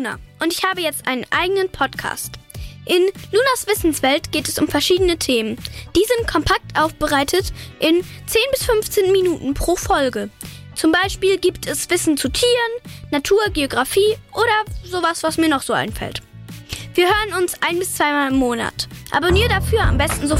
Luna und ich habe jetzt einen eigenen Podcast. In Lunas Wissenswelt geht es um verschiedene Themen. Die sind kompakt aufbereitet in 10 bis 15 Minuten pro Folge. Zum Beispiel gibt es Wissen zu Tieren, Natur, Geografie oder sowas, was mir noch so einfällt. Wir hören uns 1 bis 2 Mal im Monat. Abonniere dafür am besten sofort